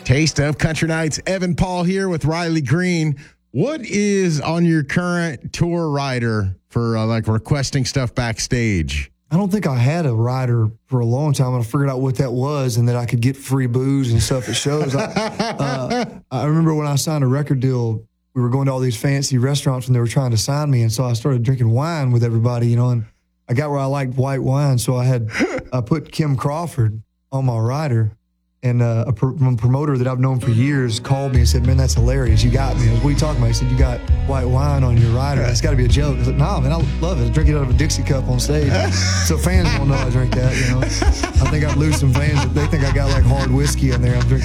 Taste of Country Nights. Evan Paul here with Riley Green. What is on your current tour rider for like requesting stuff backstage? I don't think I had a rider for a long time. I figured out what that was and that I could get free booze and stuff at shows. I remember when I signed a record deal, we were going to all these fancy restaurants when they were trying to sign me. And so I started drinking wine with everybody, and I got where I liked white wine. So I put Kim Crawford on my rider. And a promoter that I've known for years called me and said, "Man, that's hilarious. You got me." I was, "What are you talking about?" He said, "You got white wine on your rider. That's got to be a joke." I was like, "Nah, man, I love it. I drink it out of a Dixie cup on stage." So fans don't know I drink that, I think I'd lose some fans if they think I got like hard whiskey in there. I'm drinking